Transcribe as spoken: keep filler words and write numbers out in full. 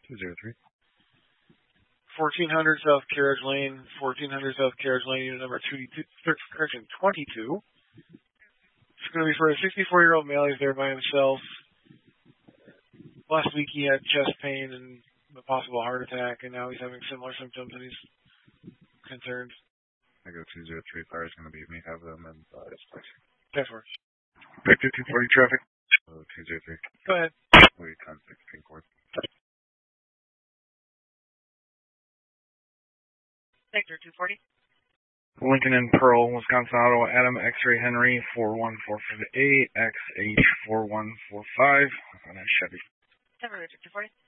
two zero three. fourteen hundred South Carriage Lane, fourteen hundred South Carriage Lane, unit number two, correction, twenty-two. It's going to be for a sixty-four-year-old male. He's there by himself. Last week he had chest pain and a possible heart attack, and now he's having similar symptoms, and he's concerned. I go two zero three. Fire is going to be me. Have them and uh, this place. That's works. Victor two forty traffic. Oh, two zero three. Go ahead. Wait, contact Pink Court. Victor two forty. Lincoln and Pearl, Wisconsin Auto, Adam X-Ray Henry, four one four five eight, X H four one four five, on a Chevy. Denver, Victor two forty.